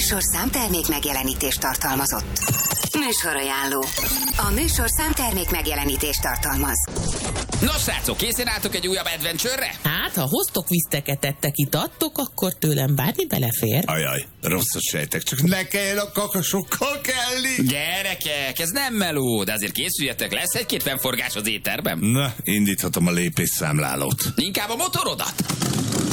műsor számtermék megjelenítést tartalmazott. Műsorajánló. A műsor számtermék megjelenítést tartalmaz. Nos, srácok, készen álltok egy újabb adventure-re? Hát, ha hoztok viszteketettek, itattok, akkor tőlem bármi belefér. Ajaj, rosszat sejtek, csak ne kelljen a kakasokkal kelni. Gyerekek, ez nem meló, de azért készüljetek, lesz egy-két fennforgás az éterben. Na, indíthatom a lépésszámlálót. Inkább a motorodat.